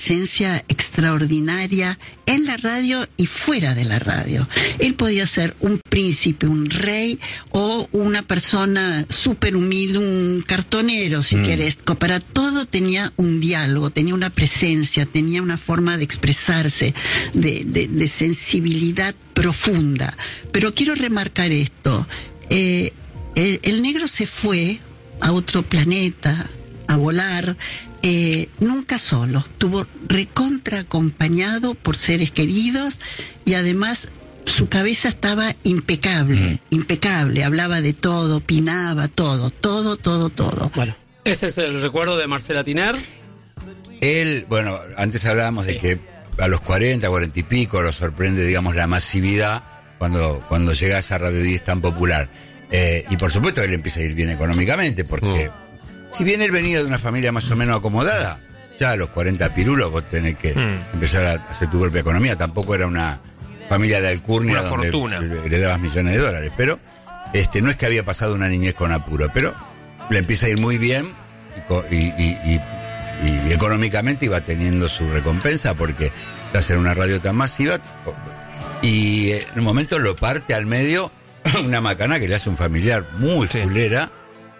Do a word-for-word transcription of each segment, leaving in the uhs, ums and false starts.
presencia extraordinaria en la radio y fuera de la radio. Él podía ser un príncipe, un rey o una persona súper humilde, un cartonero, si mm. querés. Para todo tenía un diálogo, tenía una presencia, tenía una forma de expresarse, de, de, de sensibilidad profunda. Pero quiero remarcar esto. Eh, el, el negro se fue a otro planeta, a volar, eh, nunca solo, estuvo recontra acompañado por seres queridos y además su cabeza estaba impecable, mm. impecable, hablaba de todo, opinaba, todo, todo, todo, todo. Bueno, ese es el recuerdo de Marcela Tiner. Él, bueno, antes hablábamos sí. de que a los cuarenta, cuarenta y pico lo sorprende, digamos, la masividad cuando, cuando llega a esa radio diez tan popular. Eh, y por supuesto él empieza a ir bien económicamente, porque mm. si bien él venía de una familia más o menos acomodada, ya a los cuarenta pirulos vos tenés que mm. empezar a hacer tu propia economía. Tampoco era una familia de alcurnia donde fortuna. le dabas millones de dólares, pero este no es que había pasado una niñez con apuro, pero le empieza a ir muy bien y, y, y, y, y económicamente iba teniendo su recompensa, porque hacer una radio tan masiva y en un momento lo parte al medio una macana que le hace un familiar muy sí. fulera,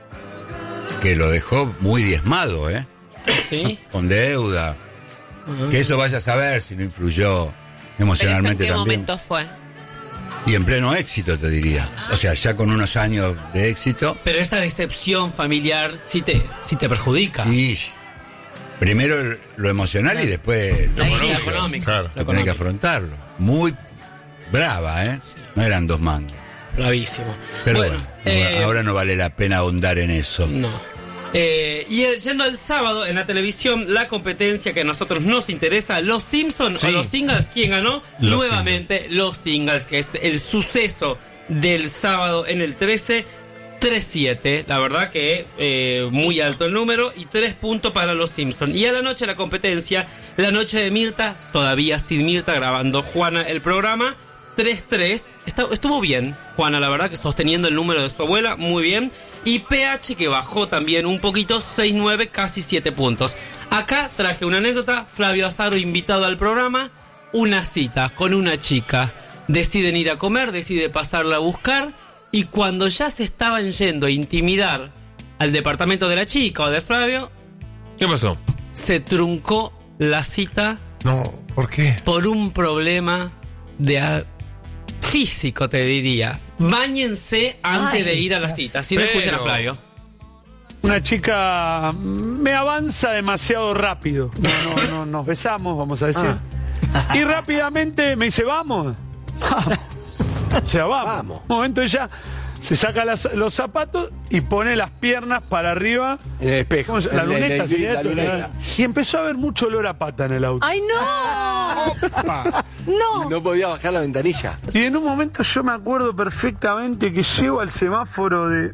que lo dejó muy diezmado, ¿eh? ¿Sí? Con deuda. Uh-huh. Que eso vaya a saber si no influyó emocionalmente ¿Pero eso en qué también. momento fue? Y en pleno éxito, te diría. O sea, ya con unos años de éxito. Pero esa decepción familiar sí te, sí te perjudica. Y primero lo emocional claro. y después lo económico. económico. Claro. Lo tenés que afrontarlo. Muy brava, ¿eh? Sí. No eran dos mangos. Bravísimo. Pero bueno, bueno eh, ahora no vale la pena ahondar en eso. No. Eh, y el, yendo al sábado en la televisión, la competencia que a nosotros nos interesa, los Simpsons sí. o los Singles, ¿quién ganó? Los Nuevamente singles. Los Singles, que es el suceso del sábado en el trece, tres siete, la verdad que eh, muy alto el número, y tres puntos para los Simpsons. Y a la noche la competencia, la noche de Mirta, todavía sin Mirta, grabando Juana el programa, tres tres, estuvo bien Juana, la verdad que sosteniendo el número de su abuela, muy bien. Y P H que bajó también un poquito, seis nueve, casi siete puntos. Acá traje una anécdota, Flavio Azaro invitado al programa, una cita con una chica, deciden ir a comer, decide pasarla a buscar, y cuando ya se estaban yendo a intimidar al departamento de la chica o de Flavio, ¿qué pasó? Se truncó la cita. No, ¿por qué? Por un problema de físico, te diría. Báñense antes Ay, de ir a la cita. Si pero... no escuchan a Flavio. Una chica me avanza demasiado rápido. No, no, no, nos besamos, vamos a decir. Ah. Y rápidamente me dice, vamos. Vamos. O sea, vamos. vamos. Un momento ella se saca las, los zapatos y pone las piernas para arriba. En el espejo. La luneta, sí, la luneta. Y empezó a haber mucho olor a pata en el auto. ¡Ay, no! ¡No! No podía bajar la ventanilla. Y en un momento yo me acuerdo perfectamente que llego al semáforo de...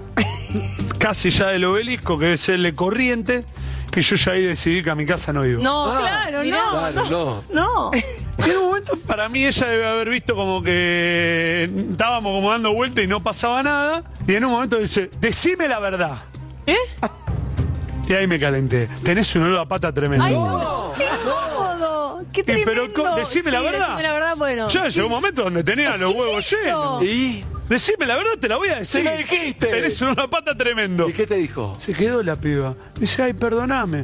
casi ya del Obelisco, que es el de Corrientes, que yo ya ahí decidí que a mi casa no iba. No, ah, claro, mirá, no, claro, no, no. Y en un momento, para mí, ella debe haber visto como que estábamos como dando vuelta y no pasaba nada. Y en un momento dice, decime la verdad. ¿Eh? Y ahí me calenté. Tenés un olor a pata tremendo. ¡Ay, no! ¡Qué incómodo! ¡Qué tremendo! Y pero, decime sí, la verdad. Decime la verdad, bueno. Ya llegó un momento donde tenía los huevos llenos. ¿Y? Decime la verdad, te la voy a decir. ¡Se lo dijiste! Tenés una pata tremendo. ¿Y qué te dijo? Se quedó la piba. Dice, ay, perdoname.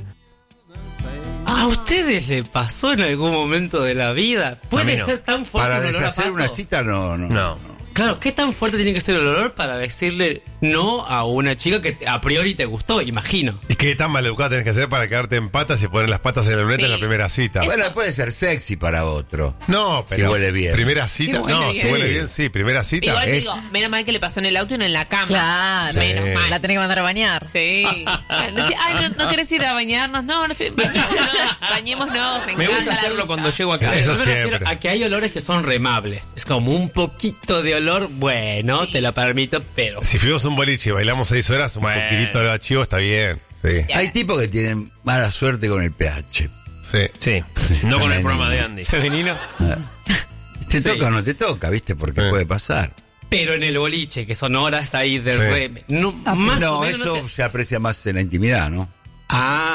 ¿A ustedes le pasó en algún momento de la vida? ¿Puede no. ser tan fuerte para el olor deshacer a pato? Una cita? No, no. No. Claro, ¿qué tan fuerte tiene que ser el olor para decirle no a una chica que a priori te gustó? Imagino. ¿Y qué tan maleducada tenés que ser para quedarte en patas y poner las patas en la luneta sí. en la primera cita? Eso. Bueno, puede ser sexy para otro. No, pero... Si huele bien. ¿Primera cita? Sí, no, bien. si huele bien, sí. Primera cita. Igual te es... digo, menos mal que le pasó en el auto y no en la cama. Claro. Sí. Menos mal. La tenés que mandar a bañar. Sí. Ay, no, no querés ir a bañarnos. No, no sé. Bañémonos, bañémonos. Me, me gusta hacerlo ducha. cuando llego acá. Eso Yo me siempre. refiero a que hay olores que son remables. Es como un poquito de olor, bueno. No sí. te lo permito, pero... Si fuimos a un boliche y bailamos seis horas, un bueno. poquitito de archivo está bien. Sí. Yeah. Hay tipos que tienen mala suerte con el pH. Sí. Sí. No con el programa de Andy. Femenino. Ah. ¿Te sí. toca o no te toca, viste? Porque sí. puede pasar. Pero en el boliche, que son horas ahí del sí. re... No, ah, más no o menos eso no te... se aprecia más en la intimidad, ¿no? Ah...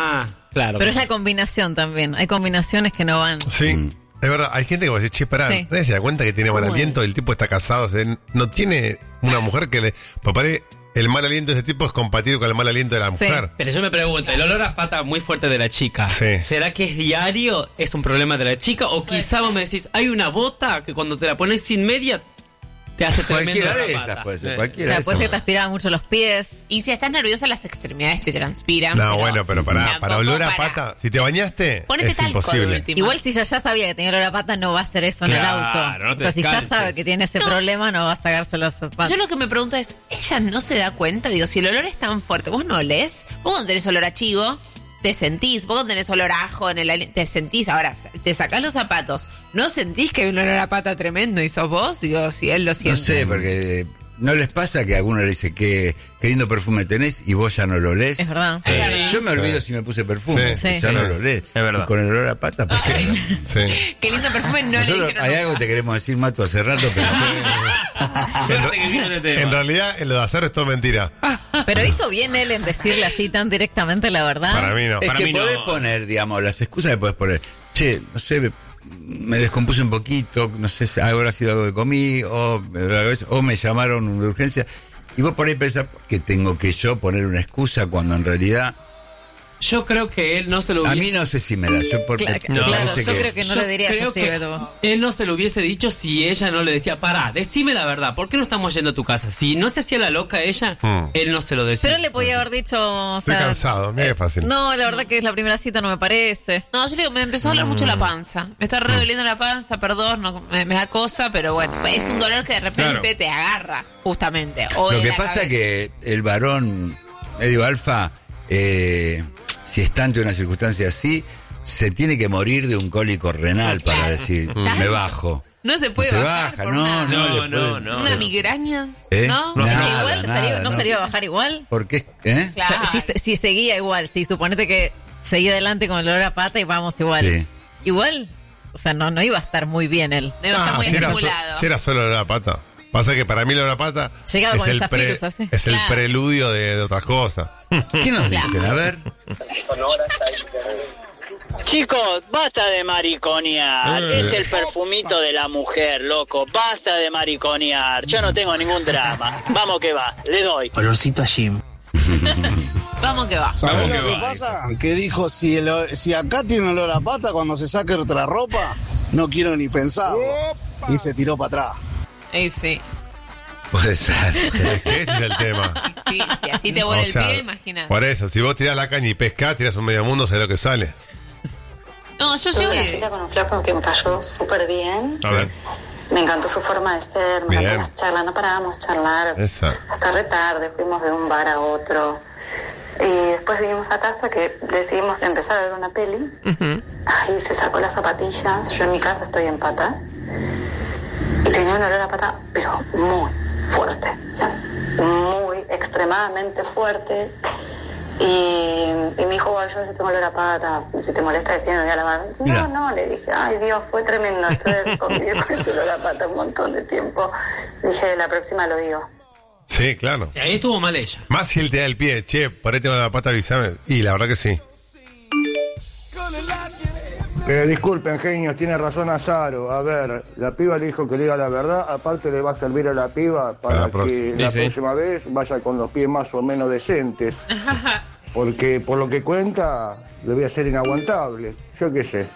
Claro. Pero es la combinación también. Hay combinaciones que no van. Sí. Mm. Es verdad, hay gente que va a decir, che, pará, Sí. nadie se da cuenta que tiene mal ¿Cómo aliento, el tipo está casado, o sea, no tiene una mujer que le... Papá, el mal aliento de ese tipo es compatible con el mal aliento de la Sí. mujer. Pero yo me pregunto, el olor a pata muy fuerte de la chica, Sí. ¿será que es diario? ¿Es un problema de la chica? O quizá vos me decís, hay una bota que cuando te la pones sin media te hace tremendo Cualquiera olor a de pata. esas puede ser, Sí. O cualquiera sea, de puede ser que esas. transpiraba mucho los pies. Y si estás nerviosa, las extremidades te transpiran. No, pero bueno, pero pará, tampoco para olor a para- pata, si te bañaste, Ponete es talco de imposible. última. Igual si ella ya sabía que tenía olor a pata, no va a hacer eso en el Claro, auto. no te o sea, si ya descalces. sabe que tiene ese No. problema, no va a sacarse los zapatos. Yo lo que me pregunto es, ¿ella no se da cuenta? Digo, si el olor es tan fuerte, ¿vos no olés? Vos cuando tenés olor a chivo, te sentís. Vos cuando tenés olor a ajo en el ali- te sentís. Ahora, te sacás los zapatos, ¿no sentís que hay un olor a pata tremendo y sos vos? Digo, si él lo No siente. sé, porque eh, ¿no les pasa que a alguno le dice que qué lindo perfume tenés y vos ya no lo olés? Es verdad. Sí. Yo me olvido si me puse perfume, Sí. Sí. ya Sí. no lo olés. Es verdad. Y con el olor a pata, pues, Sí. Qué lindo perfume, no le nosotros, dijeron hay nunca. algo que te queremos decir, Mato, hace rato, pero Suerte que vino este tema. En realidad, en lo de hacer es todo mentira. Pero hizo bien él en decirle así tan directamente la verdad. Para mí no. es Para que mí no. podés poner, digamos, las excusas que podés poner. Che, no sé, me, me descompuse un poquito, no sé si habrá sido algo que comí, o, o me llamaron de urgencia. Y vos por ahí pensás que tengo que yo poner una excusa cuando en realidad Yo creo que él no se lo a hubiese... mí no sé si me da. Yo porque Claro, me claro, parece yo que- creo que no Yo le dirías creo así, que Beto. él no se lo hubiese dicho si ella no le decía, pará, decime la verdad, ¿por qué no estamos yendo a tu casa? Si no se hacía la loca ella, Hmm. él no se lo decía. Pero él le podía haber dicho. O Estoy sea, cansado, mira qué fácil. No, la verdad que es la primera cita, no me parece. No, yo le digo, me empezó a hablar mucho la panza. Me está re doliendo la panza, perdón, no, me, me da cosa, pero bueno, es un dolor que de repente Claro. te agarra, justamente. O Lo de que la pasa cabeza. que el varón medio alfa, eh, si está ante una circunstancia así, se tiene que morir de un cólico renal Claro. para decir, Claro. me bajo. No se puede se bajar baja, por no, una- no, No, le no, puede- no. ¿Una migraña? ¿Eh? ¿No? No. Es que Nada, igual nada, sería- no, no. sería bajar igual. Porque, ¿eh? Claro. O sea, si, si seguía igual, si suponete que seguía adelante con el olor a pata y vamos igual. Sí. Igual, o sea, no, no iba a estar muy bien él. Debe estar Ah, muy si, era so- estimulado. si era solo la pata. Pasa que para mí la pata Llegaba es, con el, el zafirus, así. es el Claro. preludio de, de otras cosas. ¿Qué nos dicen? A ver. Chicos, basta de mariconear. Eh. Es el perfumito de la mujer, loco. Basta de mariconear. Yo no tengo ningún drama. Vamos que va, le doy. Olorcito a Jim. Vamos que va. Vamos ¿Sabés que lo que va. pasa? Que dijo, si, el- si acá tiene olor a pata, cuando se saque otra ropa, no quiero ni pensar. Y se tiró para atrás. Ey, sí. Puede ser. Ese es el tema. Sí, si así te vuelve O sea, el pie, imagínate. por eso, si vos tirás la caña y pescás, tirás un medio mundo, sabés lo que sale. No, yo Tuve llego una y... cita con un flaco que me cayó súper bien. A ver. Me encantó su forma de ser, me Bien. encantó las charlas, no parábamos de charlar Esa. hasta re tarde, fuimos de un bar a otro. Y después vinimos a casa que decidimos empezar a ver una peli. Ujú. Ahí se sacó las zapatillas, yo en mi casa estoy en patas. Y tenía un olor a pata, pero muy fuerte, o sea, muy extremadamente fuerte. Y, y me dijo, "Ay, yo si tengo olor a pata, si te molesta decir, me voy a lavar". Mira. No, no, le dije, ay Dios, fue tremendo, estuve conviviendo con ese olor a pata un montón de tiempo. Dije, la próxima lo digo. Sí, claro. Sí, ahí estuvo mal ella. Más si él te da el pie, che, por ahí tengo la pata, avísame. Y la verdad que sí. Eh, disculpen, genios, tiene razón Azaro. A ver, la piba le dijo que le diga la verdad. Aparte, le va a servir a la piba para Para la que próxima. la Sí, sí. próxima vez vaya con los pies más o menos decentes. Porque por lo que cuenta, le voy a ser inaguantable. Yo qué sé.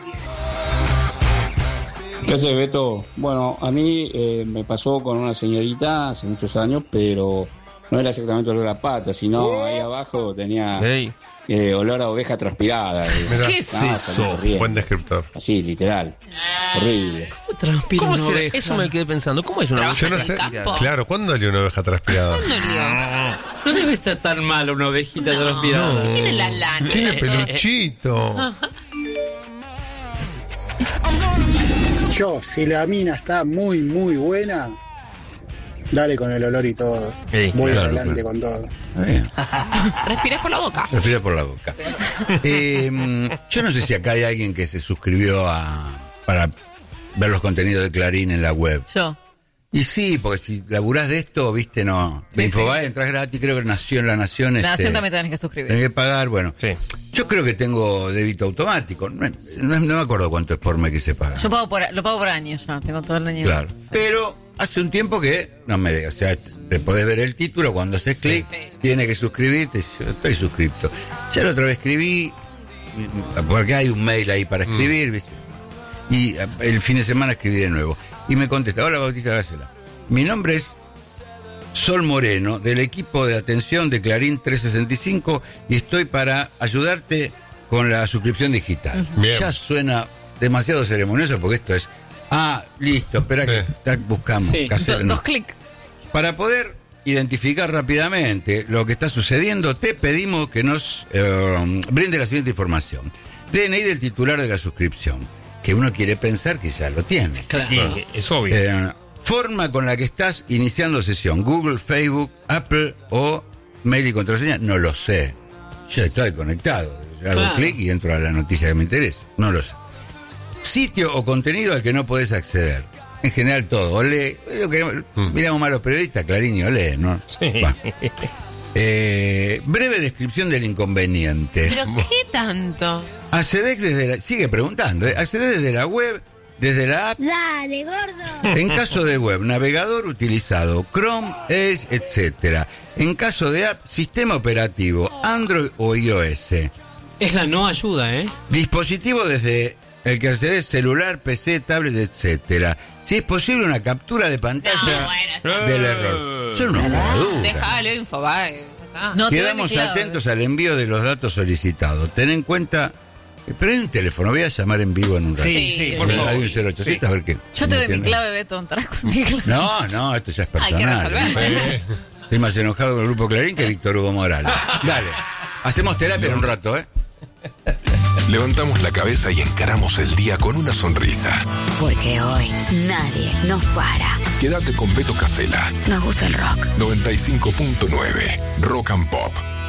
¿Qué haces, Beto? Bueno, a mí eh, me pasó con una señorita hace muchos años, pero no era exactamente olor a pata, sino ahí abajo tenía eh, olor a oveja transpirada. Mirá. ¿Qué es eso? Buen descriptor. Así, literal. Horrible. Transpira ¿Cómo una será? oveja. Eso me quedé pensando. ¿Cómo es una Yo no sé. Claro, ¿cuándo le una oveja transpirada? No debe ser tan malo una ovejita transpirada. No. Si tiene las lanas. Tiene peluchito. Yo, si la mina está muy, muy buena, dale con el olor y todo. Sí, Voy claro, adelante claro. con todo. Está bien. Respirás por la boca. Respira por la boca. Eh, mm, yo no sé si acá hay alguien que se suscribió a para ver los contenidos de Clarín en la web. Yo. Y sí, porque si laburás de esto, viste, no. Sí, Infobae sí. entras gratis, creo que nació en La Nación. La este, Nación también tenés que suscribir. Tenés que pagar, bueno. Sí. Yo creo que tengo débito automático. No, no, no me acuerdo cuánto es por mes que se paga. Yo pago por, lo pago por año ya, tengo todo el año. Claro. Sí. Pero hace un tiempo que no me de, o sea, te podés ver el título, cuando haces clic, Sí. tiene que suscribirte. Yo estoy suscripto. Ya la otra vez escribí, porque hay un mail ahí para escribir, ¿viste? Y el fin de semana escribí de nuevo. Y me contesta, hola Bautista Gracela. Mi nombre es Sol Moreno, del equipo de atención de Clarín trescientos sesenta y cinco, y estoy para ayudarte con la suscripción digital. Bien. Ya suena demasiado ceremonioso porque esto es, ah, listo, espera que tac, buscamos. Sí. que hacer, Do- no. dos clics. Para poder identificar rápidamente lo que está sucediendo, te pedimos que nos eh, brinde la siguiente información. D N I del titular de la suscripción, que uno quiere pensar que ya lo tiene. Claro, es obvio. Eh, forma con la que estás iniciando sesión, Google, Facebook, Apple o mail y contraseña, no lo sé. Ya estoy conectado. Hago Claro. clic y entro a la noticia que me interesa. No lo sé. Sitio o contenido al que no podés acceder. En general todo. O lee, yo que- miramos más a los periodistas, Clarín y Olé, ¿no? Sí. Bueno. Eh, breve descripción del inconveniente. ¿Pero qué tanto? Accedés desde la, sigue preguntando, ¿eh? Accedés desde la web, desde la app. Dale, gordo. En caso de web, navegador utilizado, Chrome, Edge, etcétera. En caso de app, sistema operativo, Android o iOS. Es la no ayuda, ¿eh? Dispositivo desde el que accedes, celular, P C, tablet, etcétera. Si es posible, una captura de pantalla No, bueno, está- del error. Son unos boludos. Déjalo, Infobae. Ah. No, te Quedamos ven vigilado, atentos al envío de los datos solicitados. Ten en cuenta. Pero hay un teléfono, voy a llamar en vivo en un rato. Sí, sí, Sí, por sí. favor. Hay un cero ochocientos, a ver qué. Yo te doy mi entiendo. clave, Beto, entrás con mi clave. No, no, esto ya es Hay que personal. resolverlo. Eh, Estoy más enojado con el grupo Clarín que Víctor Hugo Morales. Dale, hacemos terapia en un rato, ¿eh? Levantamos la cabeza y encaramos el día con una sonrisa. Porque hoy nadie nos para. Quédate con Beto Casella. Nos gusta el rock. noventa y cinco punto nueve Rock and Pop.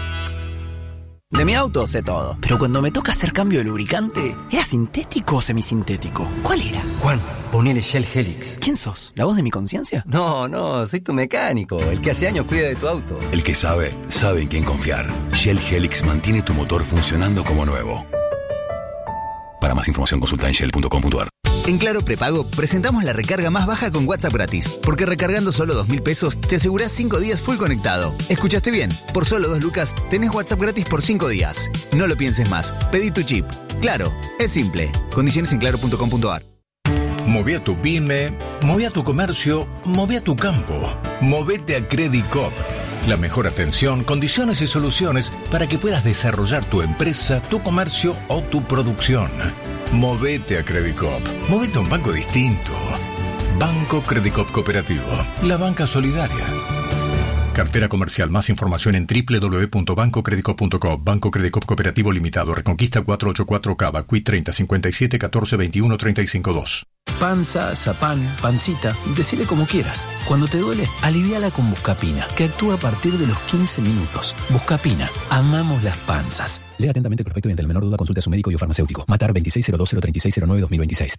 De mi auto sé todo, pero cuando me toca hacer cambio de lubricante, ¿era sintético o semisintético? ¿Cuál era? Juan, ponele Shell Helix. ¿Quién sos? ¿La voz de mi conciencia? No, no, soy tu mecánico, el que hace años cuida de tu auto. El que sabe, sabe en quién confiar. Shell Helix mantiene tu motor funcionando como nuevo. Para más información consulta en shell punto com punto a r. En Claro Prepago presentamos la recarga más baja con WhatsApp gratis, porque recargando solo dos mil pesos te asegurás cinco días full conectado. ¿Escuchaste bien? Por solo dos lucas tenés WhatsApp gratis por cinco días. No lo pienses más, pedí tu chip. Claro, es simple. Condiciones en claro punto com punto a r. Moví a tu pyme, moví a tu comercio, moví a tu campo. Movete a Credit Coop. La mejor atención, condiciones y soluciones para que puedas desarrollar tu empresa, tu comercio o tu producción. Movete a Credit Coop. Movete a un banco distinto. Banco Credit Coop Cooperativo. La banca solidaria. Cartera comercial. Más información en doble u doble u doble u punto banco credit coop punto com. Banco Credit Coop Cooperativo Limitado. Reconquista cuatrocientos ochenta y cuatro Cava. Q I treinta cincuenta y siete catorce veintiuno treinta y cinco dos. Panza, zapán, pancita, decile como quieras. Cuando te duele, aliviala con Buscapina, que actúa a partir de los quince minutos. Buscapina, amamos las panzas. Lea atentamente el prospecto y ante el menor duda consulte a su médico y o farmacéutico. Matar veintiséis cero dos cero treinta y seis cero nueve dos mil veintiséis.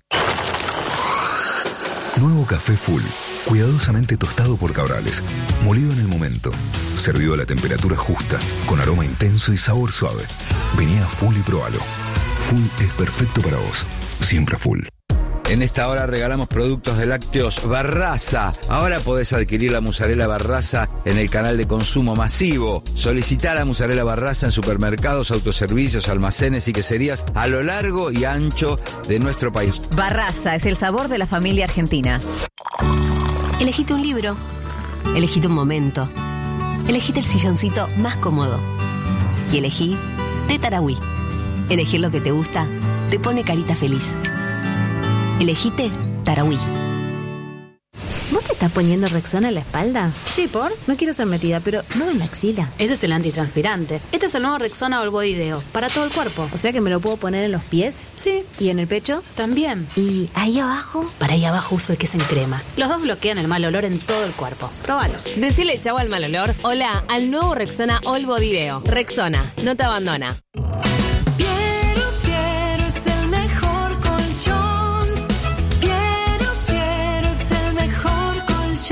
Nuevo café Full, cuidadosamente tostado por Cabrales, molido en el momento, servido a la temperatura justa, con aroma intenso y sabor suave. Vení a Full y probalo. Full es perfecto para vos, siempre Full. En esta hora regalamos productos de lácteos Barraza. Ahora podés adquirir la mozzarella Barraza en el canal de consumo masivo. Solicitá la mozzarella Barraza en supermercados, autoservicios, almacenes y queserías a lo largo y ancho de nuestro país. Barraza es el sabor de la familia argentina. Elegite un libro. Elegite un momento. Elegite el silloncito más cómodo. Y elegí de Tarahui. Elegir lo que te gusta te pone carita feliz. Elegite Tarahui. ¿Vos te estás poniendo Rexona en la espalda? Sí, ¿por? No quiero ser metida, pero no en la axila. Ese es el antitranspirante. Este es el nuevo Rexona All Body Deo, para todo el cuerpo. O sea que me lo puedo poner en los pies. Sí. ¿Y en el pecho? También. ¿Y ahí abajo? Para ahí abajo uso el que es en crema. Los dos bloquean el mal olor en todo el cuerpo. Próbalo. Decile chau al mal olor. Hola al nuevo Rexona All Body Deo. Rexona, no te abandona. Quiero, quiero es el mejor colchón. Quiero, quiero es el mejor colchón.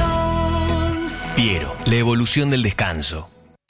la evolución del descanso.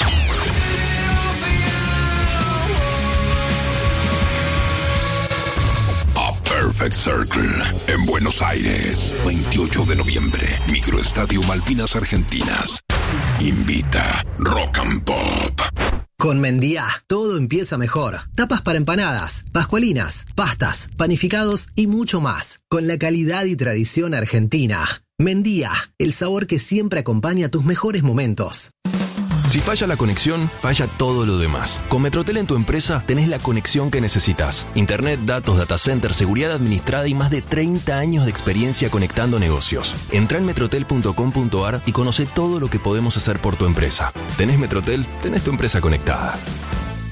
Perfect Circle, en Buenos Aires, veintiocho de noviembre, Microestadio Malvinas Argentinas. Invita Rock and Pop. Con Mendía, todo empieza mejor. Tapas para empanadas, pascualinas, pastas, panificados y mucho más. Con la calidad y tradición argentina. Mendía, el sabor que siempre acompaña tus mejores momentos. Si falla la conexión, falla todo lo demás. Con Metrotel en tu empresa tenés la conexión que necesitas. Internet, datos, data center, seguridad administrada y más de treinta años de experiencia conectando negocios. Entrá en metrotel punto com punto ar y conoce todo lo que podemos hacer por tu empresa. ¿Tenés Metrotel? Tenés tu empresa conectada.